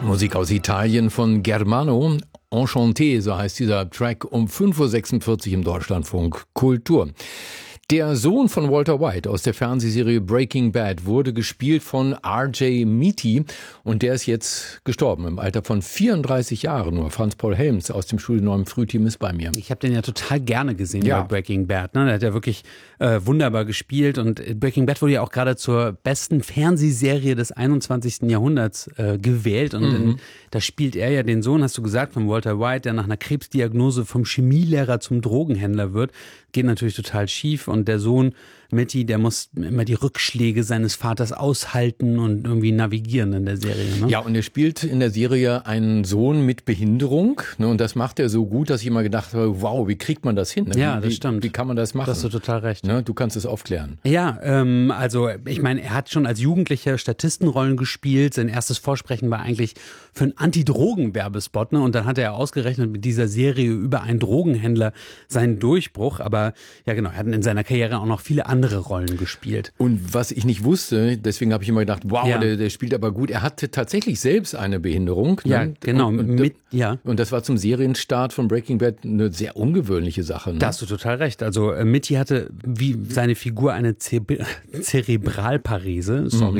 Musik aus Italien von Germano. Enchanté, so heißt dieser Track, um 5.46 Uhr im Deutschlandfunk Kultur. Der Sohn von Walter White aus der Fernsehserie Breaking Bad wurde gespielt von R.J. Meaty und der ist jetzt gestorben im Alter von 34 Jahren. Nur Franz Paul Helms aus dem Studio 9 Frühteam ist bei mir. Ich habe den ja total gerne gesehen bei Breaking Bad. Ne? Der hat ja wirklich wunderbar gespielt und Breaking Bad wurde ja auch gerade zur besten Fernsehserie des 21. Jahrhunderts gewählt und da spielt er ja den Sohn, hast du gesagt, von Walter White, der nach einer Krebsdiagnose vom Chemielehrer zum Drogenhändler wird. Geht natürlich total schief und der Sohn Mitty, der muss immer die Rückschläge seines Vaters aushalten und irgendwie navigieren in der Serie. Ne? Ja, und er spielt in der Serie einen Sohn mit Behinderung, ne, und das macht er so gut, dass ich immer gedacht habe, wow, wie kriegt man das hin? Ne? Ja, das stimmt. Wie kann man das machen? Da hast du total recht. Ne, du kannst es aufklären. Ja, also ich meine, er hat schon als Jugendlicher Statistenrollen gespielt. Sein erstes Vorsprechen war eigentlich für einen Anti-Drogen-Werbespot. Ne? Und dann hatte er ausgerechnet mit dieser Serie über einen Drogenhändler seinen Durchbruch. Aber ja genau, er hat in seiner Karriere auch noch viele andere Rollen gespielt. Und was ich nicht wusste, deswegen habe ich immer gedacht, wow, der spielt aber gut. Er hatte tatsächlich selbst eine Behinderung. Ja, ne? genau. Und das war zum Serienstart von Breaking Bad eine sehr ungewöhnliche Sache. Ne? Da hast du total recht. Also Mitty hatte wie seine Figur eine Zerebralparese,